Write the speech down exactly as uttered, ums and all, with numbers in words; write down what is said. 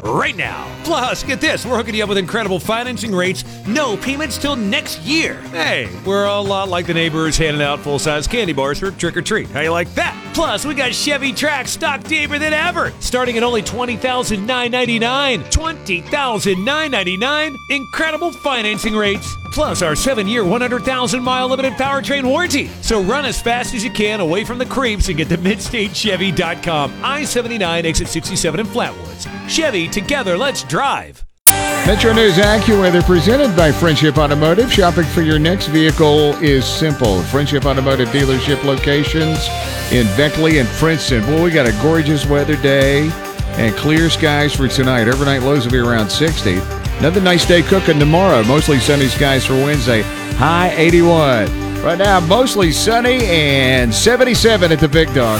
right now. Plus, get this, we're hooking you up with incredible financing rates, no payments till next year. Hey, we're a lot like the neighbors handing out full-size candy bars for trick-or-treat. How you like that? Plus, we got Chevy Trax stock deeper than ever, starting at only twenty thousand nine hundred ninety-nine dollars. twenty thousand nine hundred ninety-nine dollars. Incredible financing rates. Plus our seven-year, one hundred thousand mile limited powertrain warranty. So run as fast as you can away from the creeps and get to midstate chevy dot com. I seventy-nine, exit sixty-seven in Flatwoods. Chevy, together, let's drive. Metro News AccuWeather presented by Friendship Automotive. Shopping for your next vehicle is simple. Friendship Automotive dealership locations in Beckley and Princeton. Boy, we got a gorgeous weather day and clear skies for tonight. Overnight lows will be around sixty. Another nice day cooking tomorrow. Mostly sunny skies for Wednesday. High eighty-one. Right now, mostly sunny and seventy-seven at the Big Dog.